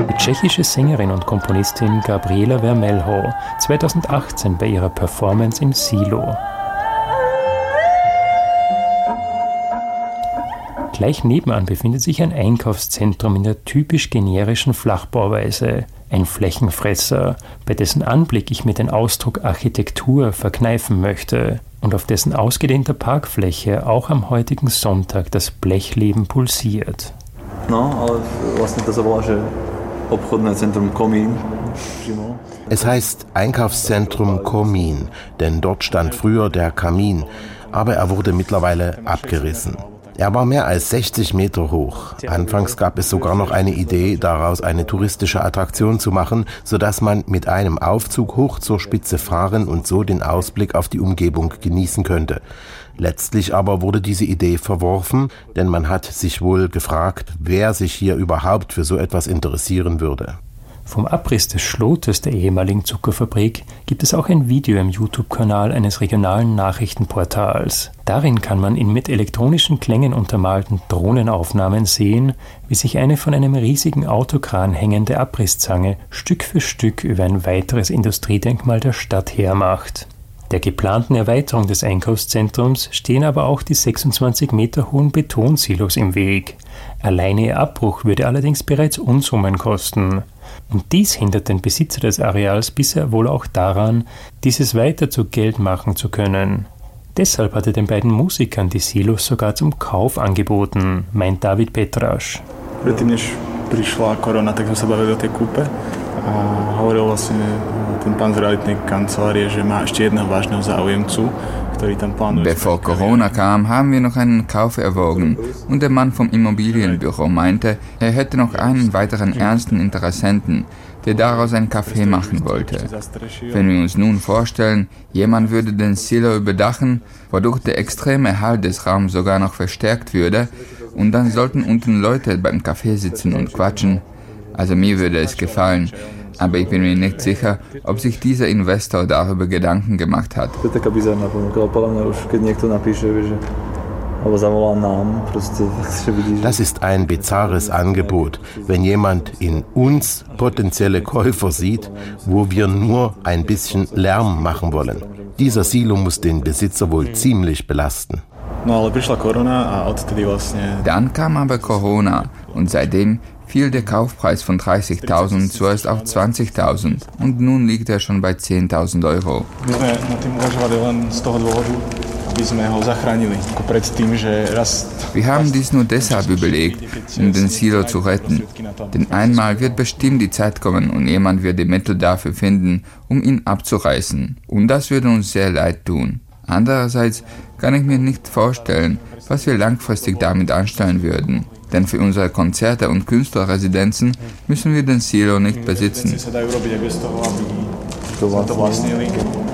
Die tschechische Sängerin und Komponistin Gabriela Vermelho 2018 bei ihrer Performance im Silo. Gleich nebenan befindet sich ein Einkaufszentrum in der typisch generischen Flachbauweise. Ein Flächenfresser, bei dessen Anblick ich mir den Ausdruck Architektur verkneifen möchte und auf dessen ausgedehnter Parkfläche auch am heutigen Sonntag das Blechleben pulsiert. Es heißt Einkaufszentrum Komin, denn dort stand früher der Kamin, aber er wurde mittlerweile abgerissen. Er war mehr als 60 Meter hoch. Anfangs gab es sogar noch eine Idee, daraus eine touristische Attraktion zu machen, sodass man mit einem Aufzug hoch zur Spitze fahren und so den Ausblick auf die Umgebung genießen könnte. Letztlich aber wurde diese Idee verworfen, denn man hat sich wohl gefragt, wer sich hier überhaupt für so etwas interessieren würde. Vom Abriss des Schlotes der ehemaligen Zuckerfabrik gibt es auch ein Video im YouTube-Kanal eines regionalen Nachrichtenportals. Darin kann man in mit elektronischen Klängen untermalten Drohnenaufnahmen sehen, wie sich eine von einem riesigen Autokran hängende Abrisszange Stück für Stück über ein weiteres Industriedenkmal der Stadt hermacht. Der geplanten Erweiterung des Einkaufszentrums stehen aber auch die 26 Meter hohen Betonsilos im Weg. Alleine ihr Abbruch würde allerdings bereits Unsummen kosten. Und dies hindert den Besitzer des Areals bisher wohl auch daran, dieses weiter zu Geld machen zu können. Deshalb hat er den beiden Musikern die Silos sogar zum Kauf angeboten, meint David Petraš. Predtým, než prišla korona, tak sme sa bavili o tej kúpe a hovoril vlastne ten pán z realitnej kancelárie, že má ešte jedného vážneho záujemcu. Bevor Corona kam, haben wir noch einen Kauf erwogen und der Mann vom Immobilienbüro meinte, er hätte noch einen weiteren ernsten Interessenten, der daraus ein Café machen wollte. Wenn wir uns nun vorstellen, jemand würde den Silo überdachen, wodurch der extreme Erhalt des Raums sogar noch verstärkt würde, und dann sollten unten Leute beim Café sitzen und quatschen. Also mir würde es gefallen. Aber ich bin mir nicht sicher, ob sich dieser Investor darüber Gedanken gemacht hat. Das ist ein bizarres Angebot, wenn jemand in uns potenzielle Käufer sieht, wo wir nur ein bisschen Lärm machen wollen. Dieser Silo muss den Besitzer wohl ziemlich belasten. Dann kam aber Corona und seitdem fiel der Kaufpreis von 30.000 zuerst auf 20.000 und nun liegt er schon bei 10.000 Euro. Wir haben dies nur deshalb überlegt, um den Silo zu retten. Denn einmal wird bestimmt die Zeit kommen und jemand wird die Mittel dafür finden, um ihn abzureißen. Und das würde uns sehr leid tun. Andererseits kann ich mir nicht vorstellen, was wir langfristig damit anstellen würden. Denn für unsere Konzerte und Künstlerresidenzen müssen wir den Silo nicht besitzen.